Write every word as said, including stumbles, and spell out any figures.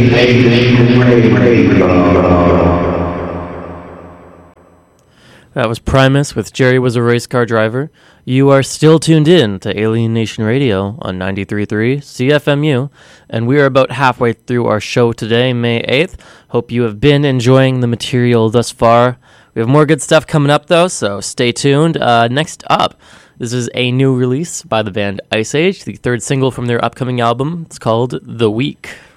That was Primus with Jerry Was a Race Car Driver. You are still tuned in to Alien Nation Radio on ninety-three point three C F M U, and we are about halfway through our show today, May eighth. Hope you have been enjoying the material thus far. We have more good stuff coming up, though, so stay tuned. Uh, next up, this is a new release by the band Ice Age, the third single from their upcoming album. It's called The Week.